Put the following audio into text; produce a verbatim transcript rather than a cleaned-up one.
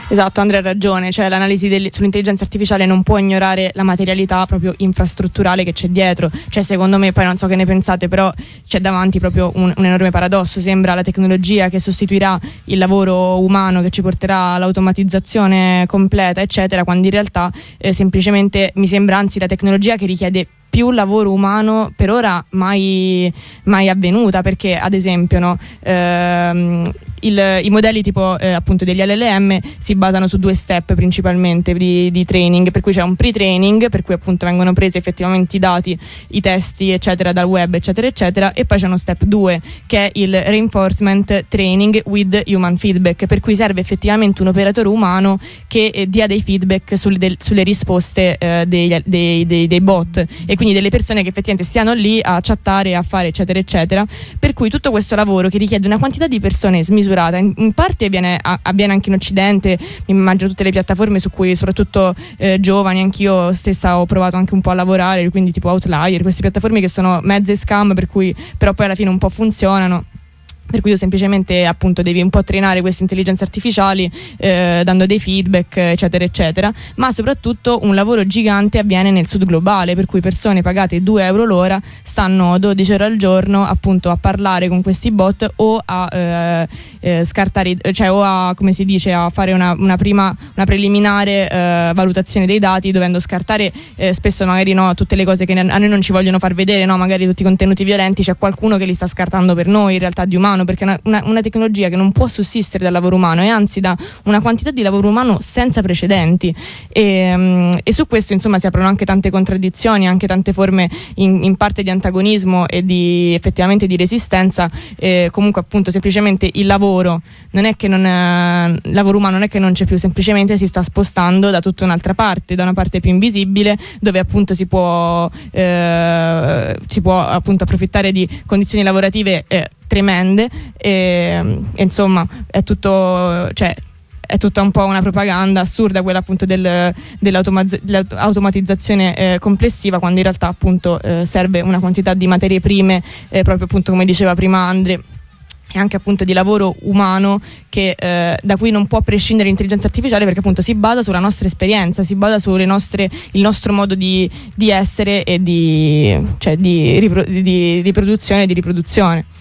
Esatto, Andrea ha ragione, cioè l'analisi del, sull'intelligenza artificiale non può ignorare la materialità proprio infrastrutturale che c'è dietro, cioè secondo me, poi non so che ne pensate, però c'è davanti proprio un, un enorme paradosso. Sembra la tecnologia che sostituirà il lavoro umano, che ci porterà all'automatizzazione completa eccetera, quando in realtà eh, semplicemente mi sembra anzi la tecnologia che richiede più lavoro umano per ora mai, mai avvenuta, perché ad esempio no, ehm, il, i modelli tipo eh, appunto degli L L M si basano su due step principalmente di, di training, per cui c'è un pre-training per cui appunto vengono presi effettivamente i dati, i testi eccetera dal web eccetera eccetera, e poi c'è uno step due che è il reinforcement training with human feedback, per cui serve effettivamente un operatore umano che eh, dia dei feedback sulle, del, sulle risposte eh, dei, dei, dei, dei bot, e quindi delle persone che effettivamente stiano lì a chattare, a fare eccetera eccetera, per cui tutto questo lavoro che richiede una quantità di persone smisurata, in, in parte avviene, a, avviene anche in Occidente, mi immagino tutte le piattaforme su cui soprattutto eh, giovani, anch'io stessa ho provato anche un po' a lavorare, quindi tipo Outlier, queste piattaforme che sono mezze scam, per cui però poi alla fine un po' funzionano. Per cui io semplicemente appunto devi un po' trainare queste intelligenze artificiali eh, dando dei feedback eccetera eccetera, ma soprattutto un lavoro gigante avviene nel sud globale, per cui persone pagate due euro l'ora stanno dodici ore al giorno appunto a parlare con questi bot o a eh, eh, scartare, cioè o a, come si dice, a fare una, una prima, una preliminare eh, valutazione dei dati, dovendo scartare eh, spesso magari no tutte le cose che a noi non ci vogliono far vedere, no magari tutti i contenuti violenti, c'è qualcuno che li sta scartando per noi in realtà di umano, perché è una, una, una tecnologia che non può sussistere dal lavoro umano e anzi dà una quantità di lavoro umano senza precedenti, e, e su questo insomma si aprono anche tante contraddizioni, anche tante forme in, in parte di antagonismo e di effettivamente di resistenza. Eh, comunque appunto semplicemente il lavoro non è che non è, il lavoro umano non è che non c'è più, semplicemente si sta spostando da tutta un'altra parte, da una parte più invisibile, dove appunto si può eh, si può appunto approfittare di condizioni lavorative eh, tremende, e, e insomma è tutto, cioè è tutta un po' una propaganda assurda quella appunto del, dell'automatizzazione eh, complessiva, quando in realtà appunto eh, serve una quantità di materie prime eh, proprio appunto come diceva prima Andre, e anche appunto di lavoro umano che eh, da cui non può prescindere l'intelligenza artificiale, perché appunto si basa sulla nostra esperienza, si basa sulle nostre, il nostro modo di, di essere e di, cioè di, ripro, di, di produzione e di riproduzione.